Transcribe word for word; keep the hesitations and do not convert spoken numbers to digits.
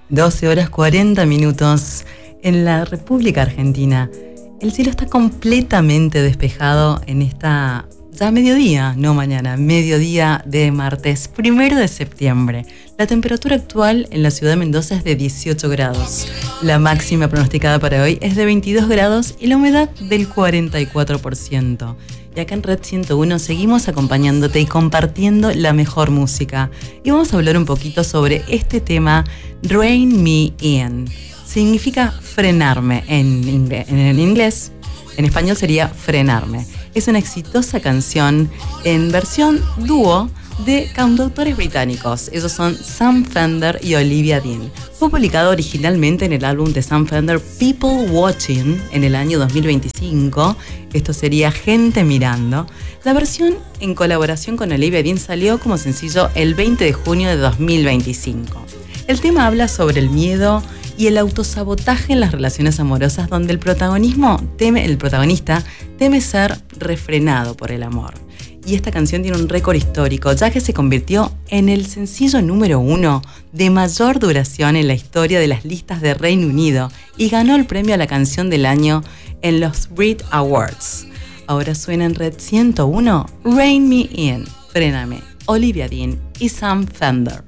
doce horas cuarenta minutos en la República Argentina. El cielo está completamente despejado en esta ya mediodía, no mañana, mediodía de martes primero de septiembre. La temperatura actual en la ciudad de Mendoza es de dieciocho grados. La máxima pronosticada para hoy es de veintidós grados y la humedad del cuarenta y cuatro por ciento. Y acá en Red ciento uno seguimos acompañándote y compartiendo la mejor música. Y vamos a hablar un poquito sobre este tema, Rein Me In. Significa frenarme en inglés. En inglés, en español sería frenarme. Es una exitosa canción en versión dúo de cantautores británicos. Esos son Sam Fender y Olivia Dean. Fue publicado originalmente en el álbum de Sam Fender People Watching en el año dos mil veinticinco. Esto sería Gente Mirando. La versión en colaboración con Olivia Dean salió como sencillo el veinte de junio de dos mil veinticinco. El tema habla sobre el miedo y el autosabotaje en las relaciones amorosas, donde el protagonismo teme, el protagonista teme ser refrenado por el amor. Y esta canción tiene un récord histórico, ya que se convirtió en el sencillo número uno de mayor duración en la historia de las listas de Reino Unido y ganó el premio a la canción del año en los Brit Awards. Ahora suena en Red ciento uno, Rein Me In, Fréname, Olivia Dean y Sam Fender.